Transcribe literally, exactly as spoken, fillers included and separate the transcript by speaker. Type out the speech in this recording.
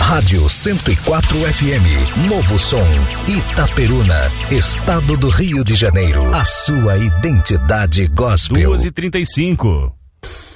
Speaker 1: Rádio cento e quatro F M, Novo Som, Itaperuna, Estado do Rio de Janeiro. A sua identidade gospel.
Speaker 2: duas e trinta e cinco.